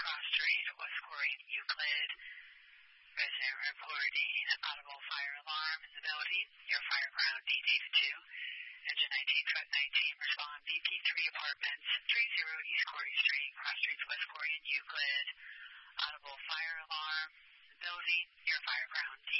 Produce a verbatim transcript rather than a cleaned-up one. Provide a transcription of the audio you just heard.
Cross Street, West Quarry, Euclid. Resident reporting audible fire alarm in the building. Your fire ground D Data two. Engine nineteen, truck nineteen, respond B P three Apartments, three zero East Quarry Street, Cross Streets, West Quarry, and Euclid. Audible fire alarm in the building. Your fire ground.